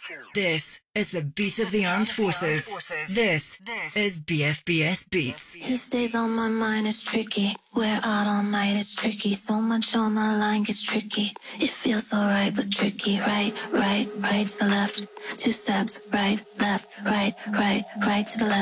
This is the beat of the armed forces. This is BFBS Beats. He stays on my mind, it's tricky. We're out all night, it's tricky. So much on the line gets tricky. It feels so right, but tricky. Right, right, right to the left. 2 steps, right, left, right, right, right to the left.